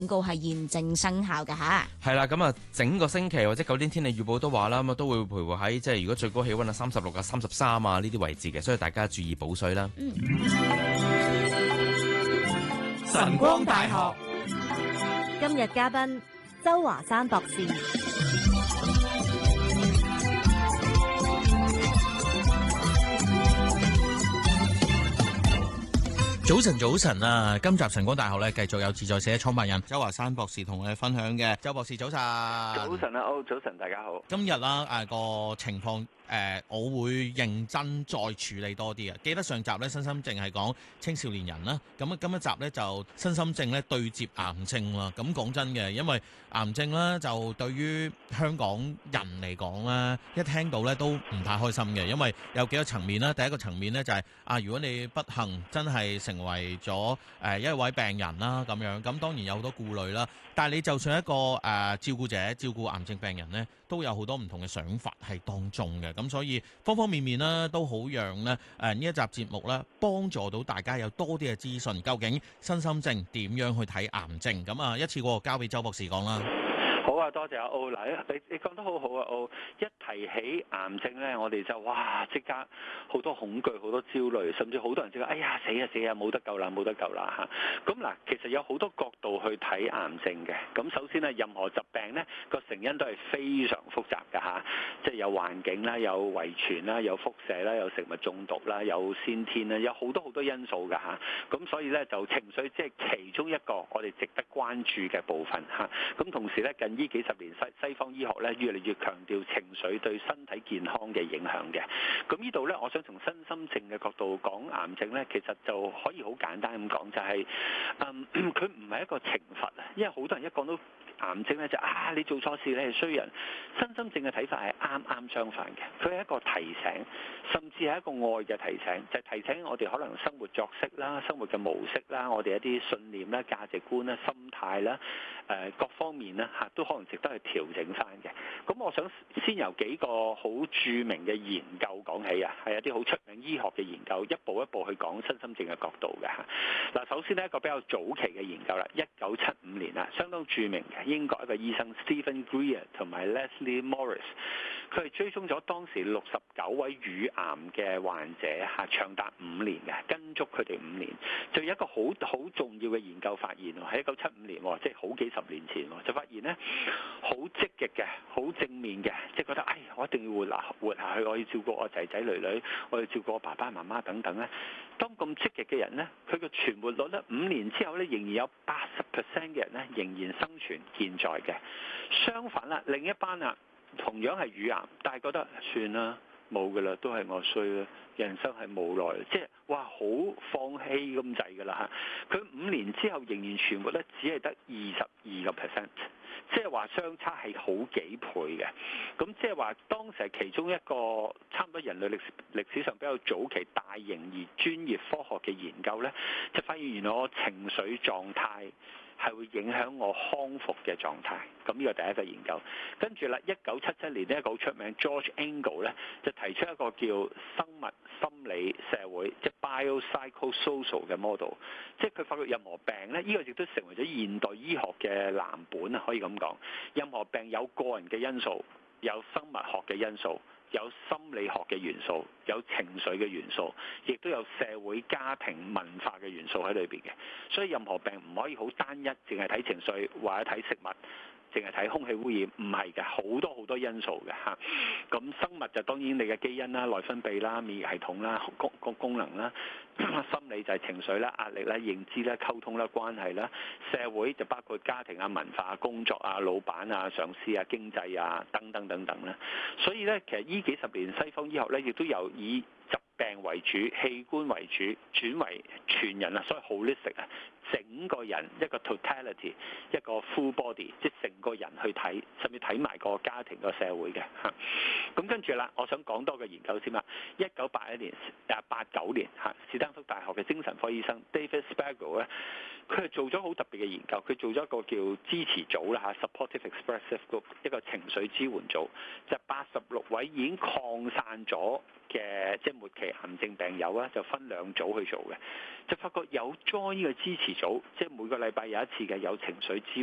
告係現正生效㗎吓。 係啦，咁啊，整個星期或者9天天氣預報都話啦，咁啊都會徘徊喺即係如果最高氣溫啊36啊33啊呢啲位置嘅，所以大家注意補水啦。 晨光大學今日嘉賓周華山博士。 早晨啊！今集晨光大學咧，繼續有自在社創辦人周華山博士同我哋分享嘅。周博士早晨。 早晨啊，早晨，大家好。 今日啦，個情況我會認真再處理多啲啊！記得上集咧，身心症係講青少年人啦，咁今一集咧就身心症咧對接癌症啦。咁講真嘅，因為癌症咧就對於香港人嚟講咧，一聽到咧都唔太開心嘅，因為有幾個層面啦。第一個層面咧就係如果你不幸真係成為咗一位病人啦咁樣，咁當然有好多顧慮啦。但係你就算一個照顧者照顧癌症病人咧，都有好多唔同嘅想法係當中嘅。咁所以方方面面咧都好讓咧呢一集節目咧幫助到大家有多啲嘅資訊，究竟身心症點樣去睇癌症？咁一次過交俾周博士講啦。 好啊，多謝阿歐。嗱，你講得好好啊，歐。一提起癌症咧，我哋就哇即刻好多恐懼、好多焦慮，甚至好多人即刻哎呀死啊冇得救啦冇得救啦嚇。咁嗱，其實有好多角度去睇癌症嘅。咁首先咧，任何疾病咧個成因都係非常複雜嘅嚇，即係有環境啦、有遺傳啦、有輻射啦、有食物中毒啦、有先天啦，有好多因素㗎嚇。咁所以咧就情緒即係其中一個我哋值得關注嘅部分嚇。咁同時咧近呢幾十年西方醫學咧越嚟越強調情緒對身體健康嘅影響嘅。咁呢度咧，我想從身心症嘅角度講癌症咧，其實就可以好簡單咁講，就係佢唔係一個懲罰啊，因為好多人一講到癌症咧就你做錯事你係衰人。身心症嘅睇法係啱相反嘅，佢係一個提醒，甚至係一個愛嘅提醒，就係提醒我哋可能生活作息啦、生活嘅模式啦、我哋一啲信念啦、價值觀啦、心態啦、各方面啦都可能值得去調整翻嘅。咁我想先由幾個好著名嘅研究講起啊，係一啲好出名醫學嘅研究，一步一步去講身心症嘅角度嘅嚇。嗱，首先呢，一個比較早期嘅研究啦，1975年啦，相當著名嘅英國一個醫生 Stephen Greer 同埋 Leslie Morris， 佢係追蹤咗當時69位乳癌嘅患者嚇，長達5年嘅，跟足佢哋5年，就有一個好重要嘅研究發現喎，喺1975年即係好幾十年前就發現呢，好積極嘅、好正面嘅，即係覺得我一定要活下去，我要照顧我仔仔女女，我要照顧我爸爸媽媽等等咧。當咁積極嘅人呢，佢嘅存活率咧5年之後咧，仍然有80% 嘅人咧仍然生存健在嘅。相反啦，另一班同樣係乳癌，但係覺得算啦，冇㗎啦，都係我衰啦，人生係無奈，即係好放棄咁滯㗎啦嚇。佢5年之後仍然存活咧，只係得22%，即係話相差係好幾倍嘅。咁即係話當時係其中一個差唔多人類歷史上比較早期大型而專業科學嘅研究咧，就發現原來我情緒狀態係會影響我康復嘅狀態。咁呢個第一個研究。跟住啦，1977年呢一個好出名 George Engel 咧，就提出一個叫生物心理社會，即係 biopsychosocial 嘅 model。即係佢發覺任何病咧，呢個亦都成為咗現代醫學嘅藍本啊，可以咁講。任何病有個人嘅因素，有生物學嘅因素，有心理學嘅元素，有情緒嘅元素，亦都有社會、家庭、文化嘅元素喺裏邊嘅。所以任何病唔可以好單一，淨係睇情緒或者睇食物，淨係睇空氣污染，唔係嘅，好多因素嘅嚇。咁生物就當然你嘅基因啦、內分泌啦、免疫系統啦、功能啦；心理就係情緒啦、壓力啦、認知啦、溝通啦、關係啦；社會就包括家庭啊、文化、工作啊、老闆啊、上司啊、經濟啊等等啦。所以咧，其實呢幾十年西方醫學咧，亦都有以疾病為主、器官為主，轉為全人啊，所謂 holistic 啊，整個人一個 totality， 一個 full body， 即係成個人去睇，甚至睇埋個家庭個社會嘅嚇。咁跟住啦，我想講多個研究先啦。1981年、89年嚇，史丹福大學嘅精神科醫生 David Spergel 咧，佢係做咗好特別嘅研究，佢做咗一個叫支持組啦嚇 ，supportive expressive group， 一個情緒支援組，就86位已經擴散咗嘅即係末期癌症病友啊，就分2組去做嘅，就發覺有 join 呢個支持組，即係每個禮拜有一次嘅有情緒支